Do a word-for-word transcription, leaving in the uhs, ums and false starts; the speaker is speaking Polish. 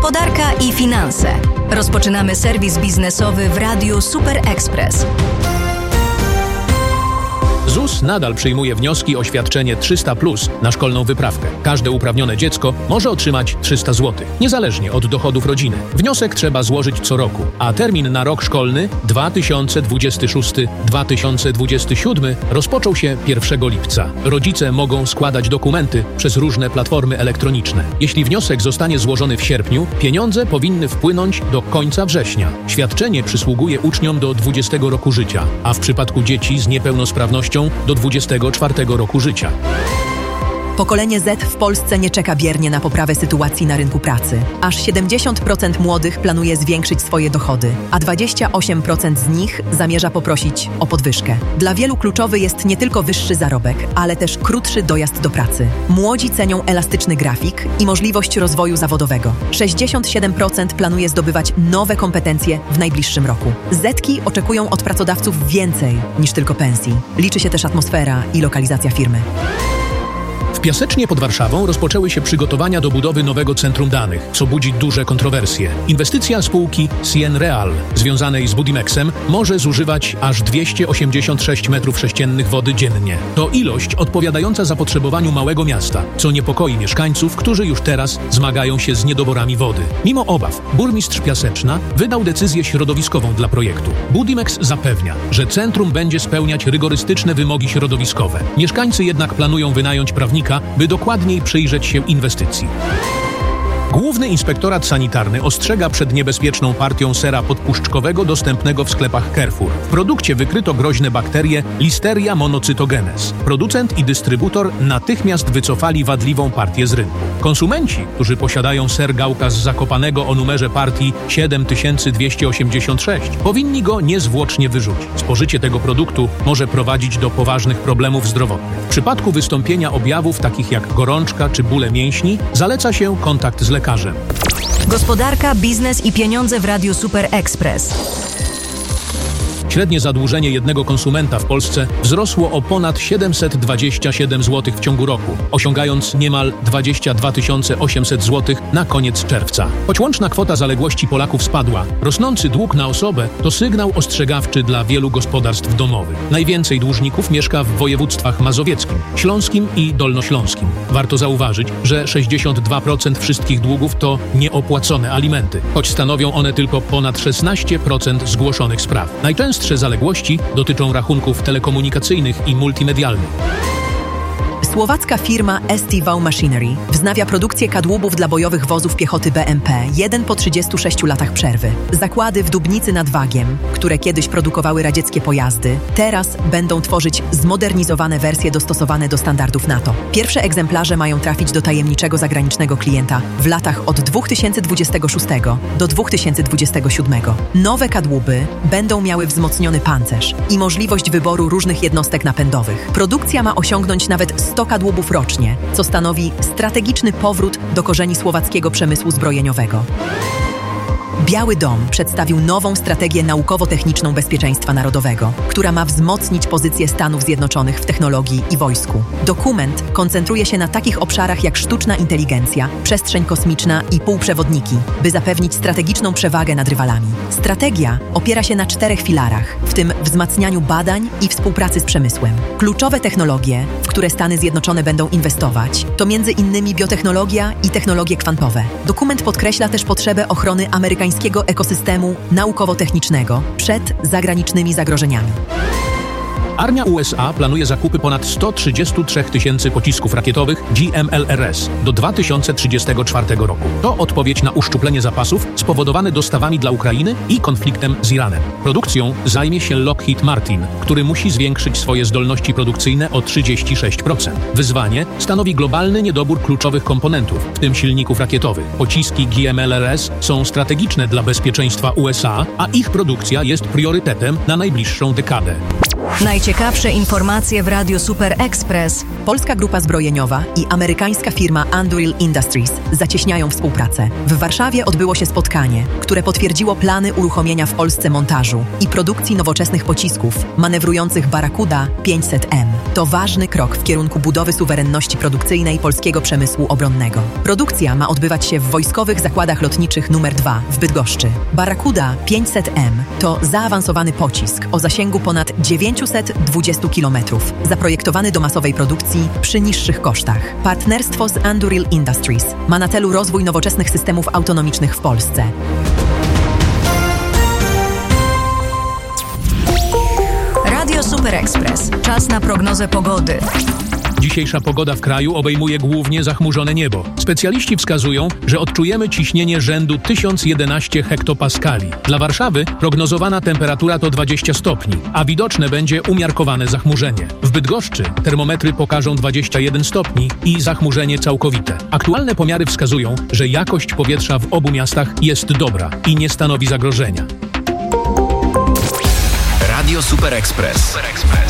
Gospodarka i finanse. Rozpoczynamy serwis biznesowy w Radiu Super Express. ZUS nadal przyjmuje wnioski o świadczenie trzysta plus na szkolną wyprawkę. Każde uprawnione dziecko może otrzymać trzysta złotych, niezależnie od dochodów rodziny. Wniosek trzeba złożyć co roku, a termin na rok szkolny dwa tysiące dwudziesty szósty dwa tysiące dwudziesty siódmy rozpoczął się pierwszego lipca. Rodzice mogą składać dokumenty przez różne platformy elektroniczne. Jeśli wniosek zostanie złożony w sierpniu, pieniądze powinny wpłynąć do końca września. Świadczenie przysługuje uczniom do dwudziestego roku życia, a w przypadku dzieci z niepełnosprawnością do dwudziestego czwartego roku życia. Pokolenie Z w Polsce nie czeka biernie na poprawę sytuacji na rynku pracy. Aż siedemdziesiąt procent młodych planuje zwiększyć swoje dochody, a dwadzieścia osiem procent z nich zamierza poprosić o podwyżkę. Dla wielu kluczowy jest nie tylko wyższy zarobek, ale też krótszy dojazd do pracy. Młodzi cenią elastyczny grafik i możliwość rozwoju zawodowego. sześćdziesiąt siedem procent planuje zdobywać nowe kompetencje w najbliższym roku. Zetki oczekują od pracodawców więcej niż tylko pensji. Liczy się też atmosfera i lokalizacja firmy. W Piasecznie pod Warszawą rozpoczęły się przygotowania do budowy nowego centrum danych, co budzi duże kontrowersje. Inwestycja spółki Cienreal, związanej z Budimexem, może zużywać aż dwieście osiemdziesiąt sześć metrów sześciennych wody dziennie. To ilość odpowiadająca zapotrzebowaniu małego miasta, co niepokoi mieszkańców, którzy już teraz zmagają się z niedoborami wody. Mimo obaw, burmistrz Piaseczna wydał decyzję środowiskową dla projektu. Budimex zapewnia, że centrum będzie spełniać rygorystyczne wymogi środowiskowe. Mieszkańcy jednak planują wynająć prawnika, by dokładniej przyjrzeć się inwestycji. Główny Inspektorat Sanitarny ostrzega przed niebezpieczną partią sera podpuszczkowego dostępnego w sklepach Carrefour. W produkcie wykryto groźne bakterie Listeria monocytogenes. Producent i dystrybutor natychmiast wycofali wadliwą partię z rynku. Konsumenci, którzy posiadają ser Gałka z Zakopanego o numerze partii siedem tysięcy dwieście osiemdziesiąt sześć, powinni go niezwłocznie wyrzucić. Spożycie tego produktu może prowadzić do poważnych problemów zdrowotnych. W przypadku wystąpienia objawów takich jak gorączka czy bóle mięśni zaleca się kontakt z lekarzem. Gospodarka, biznes i pieniądze w Radiu Super Express. Średnie zadłużenie jednego konsumenta w Polsce wzrosło o ponad siedemset dwadzieścia siedem złotych w ciągu roku, osiągając niemal dwadzieścia dwa tysiące osiemset złotych na koniec czerwca. Choć łączna kwota zaległości Polaków spadła, rosnący dług na osobę to sygnał ostrzegawczy dla wielu gospodarstw domowych. Najwięcej dłużników mieszka w województwach mazowieckim, śląskim i dolnośląskim. Warto zauważyć, że sześćdziesiąt dwa procent wszystkich długów to nieopłacone alimenty, choć stanowią one tylko ponad szesnaście procent zgłoszonych spraw. Najczęstsze zaległości dotyczą rachunków telekomunikacyjnych i multimedialnych. Słowacka firma S T V Machinery wznawia produkcję kadłubów dla bojowych wozów piechoty B M P, jeden po trzydziestu sześciu latach przerwy. Zakłady w Dubnicy nad Wagiem, które kiedyś produkowały radzieckie pojazdy, teraz będą tworzyć zmodernizowane wersje dostosowane do standardów NATO. Pierwsze egzemplarze mają trafić do tajemniczego zagranicznego klienta w latach od dwa tysiące dwudziestego szóstego do dwa tysiące dwudziestego siódmego. Nowe kadłuby będą miały wzmocniony pancerz i możliwość wyboru różnych jednostek napędowych. Produkcja ma osiągnąć nawet sto kadłubów rocznie, co stanowi strategiczny powrót do korzeni słowackiego przemysłu zbrojeniowego. Biały Dom przedstawił nową strategię naukowo-techniczną bezpieczeństwa narodowego, która ma wzmocnić pozycję Stanów Zjednoczonych w technologii i wojsku. Dokument koncentruje się na takich obszarach jak sztuczna inteligencja, przestrzeń kosmiczna i półprzewodniki, by zapewnić strategiczną przewagę nad rywalami. Strategia opiera się na czterech filarach, w tym wzmacnianiu badań i współpracy z przemysłem. Kluczowe technologie, w które Stany Zjednoczone będą inwestować, to między innymi biotechnologia i technologie kwantowe. Dokument podkreśla też potrzebę ochrony amerykańskiego ekosystemu naukowo-technicznego przed zagranicznymi zagrożeniami. Armia U S A planuje zakupy ponad sto trzydzieści trzy tysięcy pocisków rakietowych G M L R S do dwa tysiące trzydziestego czwartego roku. To odpowiedź na uszczuplenie zapasów spowodowane dostawami dla Ukrainy i konfliktem z Iranem. Produkcją zajmie się Lockheed Martin, który musi zwiększyć swoje zdolności produkcyjne o trzydzieści sześć procent. Wyzwanie stanowi globalny niedobór kluczowych komponentów, w tym silników rakietowych. Pociski G M L R S są strategiczne dla bezpieczeństwa U S A, a ich produkcja jest priorytetem na najbliższą dekadę. Najciekawsze informacje w Radiu Super Express. Polska Grupa Zbrojeniowa i amerykańska firma Anduril Industries zacieśniają współpracę. W Warszawie odbyło się spotkanie, które potwierdziło plany uruchomienia w Polsce montażu i produkcji nowoczesnych pocisków manewrujących Barracuda pięćset M. To ważny krok w kierunku budowy suwerenności produkcyjnej polskiego przemysłu obronnego. Produkcja ma odbywać się w Wojskowych Zakładach Lotniczych numer dwa w Bydgoszczy. Barracuda pięćset M to zaawansowany pocisk o zasięgu ponad dziewięćset dwadzieścia kilometrów, zaprojektowany do masowej produkcji przy niższych kosztach. Partnerstwo z Anduril Industries ma na celu rozwój nowoczesnych systemów autonomicznych w Polsce. Radio Super Express. Czas na prognozę pogody. Dzisiejsza pogoda w kraju obejmuje głównie zachmurzone niebo. Specjaliści wskazują, że odczujemy ciśnienie rzędu tysiąc jedenaście hektopaskali. Dla Warszawy prognozowana temperatura to dwadzieścia stopni, a widoczne będzie umiarkowane zachmurzenie. W Bydgoszczy termometry pokażą dwadzieścia jeden stopni i zachmurzenie całkowite. Aktualne pomiary wskazują, że jakość powietrza w obu miastach jest dobra i nie stanowi zagrożenia. Radio Super Express.